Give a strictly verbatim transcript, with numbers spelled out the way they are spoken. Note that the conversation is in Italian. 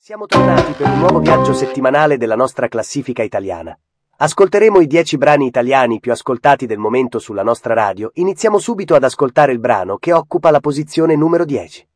Siamo tornati per un nuovo viaggio settimanale della nostra classifica italiana. Ascolteremo i dieci brani italiani più ascoltati del momento sulla nostra radio. Iniziamo subito ad ascoltare il brano che occupa la posizione numero dieci.